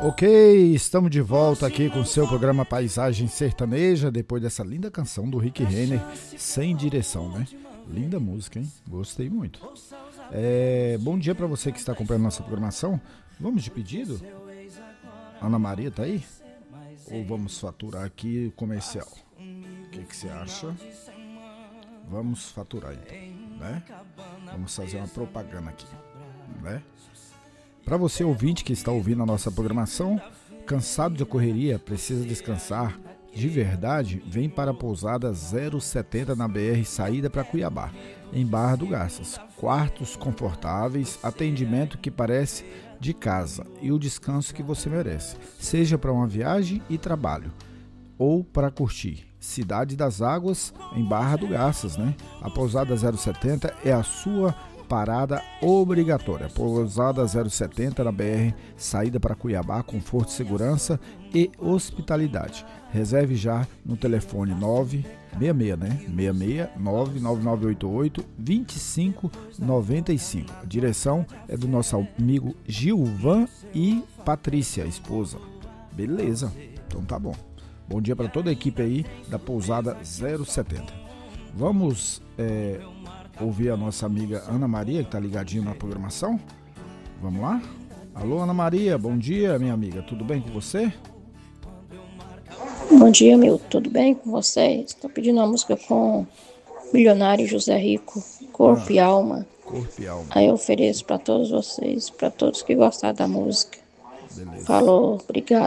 Ok, estamos de volta aqui com o seu programa Paisagem Sertaneja, depois dessa linda canção do Rick Renner, Sem Direção, né? Linda música, hein? Gostei muito. Bom dia para você que está acompanhando nossa programação. Vamos de pedido? Ana Maria tá aí? Ou vamos faturar aqui o comercial? O que você acha? Vamos faturar então, né? Vamos fazer uma propaganda aqui, né? Para você ouvinte que está ouvindo a nossa programação, cansado de correria, precisa descansar de verdade, vem para a pousada 070 na BR, saída para Cuiabá, em Barra do Garças. Quartos confortáveis, atendimento que parece de casa e o descanso que você merece, seja para uma viagem e trabalho ou para curtir. Cidade das Águas, em Barra do Garças, né? A pousada 070 é a sua parada obrigatória. Pousada 070 na BR, saída para Cuiabá, conforto, segurança e hospitalidade. Reserve já no telefone 966, né? 66 99988 2595. A direção é do nosso amigo Gilvan e Patrícia, a esposa. Beleza, então tá bom. Bom dia para toda a equipe aí da pousada 070. Vamos ouvir a nossa amiga Ana Maria, que está ligadinha na programação. Vamos lá? Alô, Ana Maria, bom dia, minha amiga. Tudo bem com você? Bom dia, meu. Tudo bem com vocês? Estou pedindo uma música com Milionário José Rico, Corpo e Alma. Corpo e Alma. Aí eu ofereço para todos vocês, para todos que gostaram da música. Beleza. Falou, obrigado.